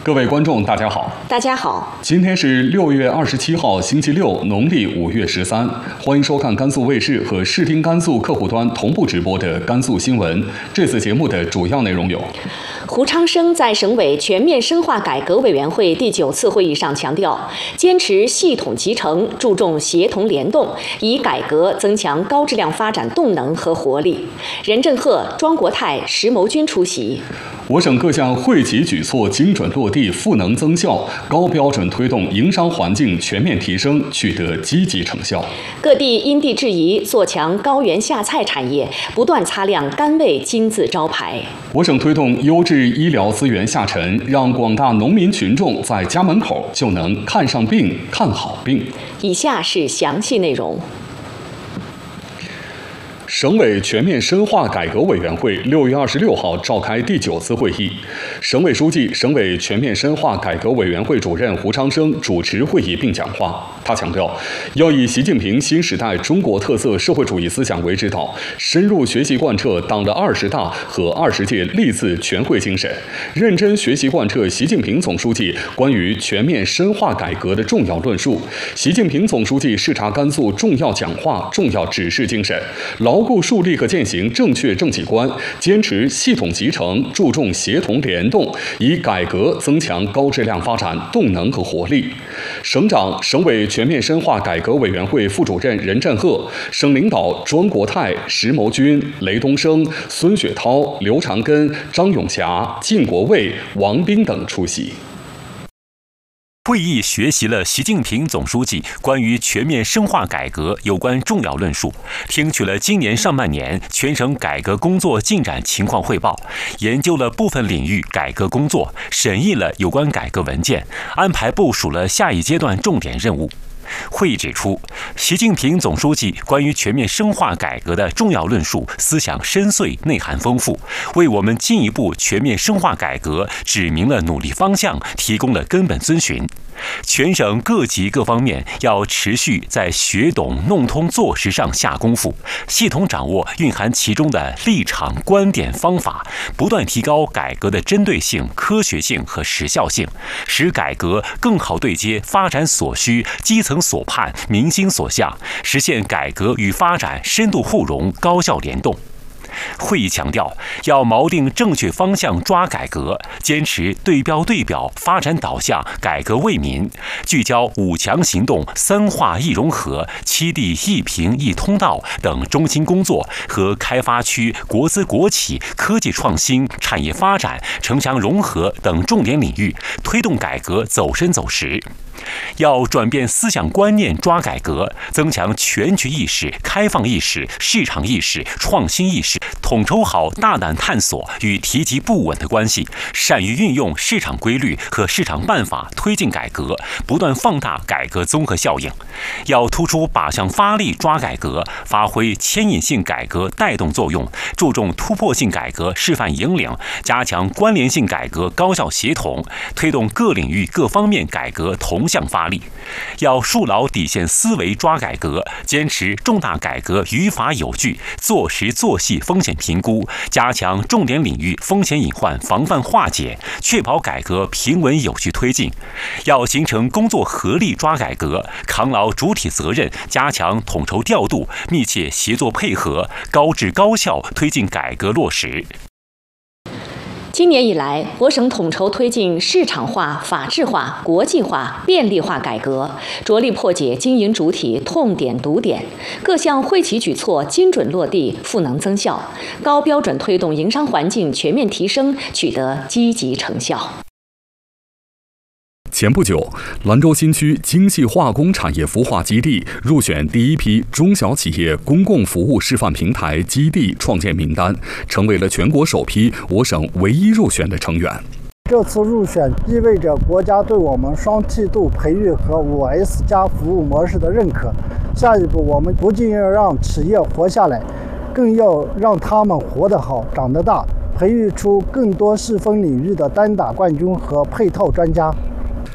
各位观众，大家好。 大家好， 今天是6月27号，星期六，农历5月13。欢迎收看甘肃卫视和视听甘肃客户端同步直播的甘肃新闻。这次节目的主要内容有： 胡昌生在省委全面深化改革委员会第9次会议上强调，坚持系统集成，注重协同联动，以改革增强高质量发展动能和活力。任正鹤、庄国泰、石谋军出席。 我省各项惠企举措精准落地，赋能增效，高标准推动营商环境全面提升，取得积极成效。 各地因地制宜，做强高原下菜产业，不断擦亮甘味金字招牌。 我省推动优质医疗资源下沉，让广大农民群众在家门口就能看上病、看好病。 以下是详细内容。 省委全面深化改革委员会6月26号召开第9次会议，省委书记、省委全面深化改革委员会主任胡昌生主持会议并讲话。他强调，要以习近平新时代中国特色社会主义思想为指导，深入学习贯彻党的20大和20届历次全会精神，认真学习贯彻习近平总书记关于全面深化改革的重要论述，习近平总书记视察甘肃重要讲话、重要指示精神，牢固树立和践行正确政绩观，坚持系统集成，注重协同联动，以改革增强高质量发展动能和活力。省长、省委全面深化改革委员会副主任任正鹤、省领导庄国泰、石谋军、雷东升、孙雪涛、刘长根、张永霞、靳国卫、王斌等出席。 会议学习了习近平总书记关于全面深化改革有关重要论述，听取了今年上半年全省改革工作进展情况汇报，研究了部分领域改革工作，审议了有关改革文件，安排部署了下一阶段重点任务。会议指出，习近平总书记关于全面深化改革的重要论述思想深邃、内涵丰富，为我们进一步全面深化改革指明了努力方向，提供了根本遵循。全省各级各方面要持续在学懂、弄通、做实上下功夫，系统掌握蕴含其中的立场、观点、方法，不断提高改革的针对性、科学性和时效性，使改革更好对接发展所需、基层所盼、民心所向，实现改革与发展深度互融、高效联动。会议强调，要锚定正确方向抓改革，坚持对标对表、发展导向、改革为民，聚焦5强行动、3化1融合、7地1平1通道等中心工作和开发区国资国企、科技创新、产业发展、城乡融合等重点领域，推动改革走深走实。要转变思想观念抓改革，增强全局意识、开放意识、市场意识、创新意识，统筹好大胆探索与提及不稳的关系，善于运用市场规律和市场办法推进改革，不断放大改革综合效应。要突出靶向发力抓改革，发挥牵引性改革带动作用，注重突破性改革示范引领，加强关联性改革高效协同，推动各领域各方面改革同向发力。要树牢底线思维抓改革，坚持重大改革于法有据，做实做细风险评估，加强重点领域风险隐患防范化解，确保改革平稳有序推进。要形成工作合力抓改革，扛牢主体责任，加强统筹调度，密切协作配合，高质高效推进改革落实。 今年以来，我省统筹推进市场化、法治化、国际化、便利化改革，着力破解经营主体痛点堵点，各项惠企举措精准落地，赋能增效，高标准推动营商环境全面提升，取得积极成效。 前不久，兰州新区精细化工产业孵化基地入选第1批中小企业公共服务示范平台基地创建名单，成为了全国首批我省唯一入选的成员。 这次入选意味着国家对我们双梯度培育和5S 加服务模式的认可。下一步，我们不仅要让企业活下来，更要让他们活得好、长得大，培育出更多细分领域的单打冠军和配套专家。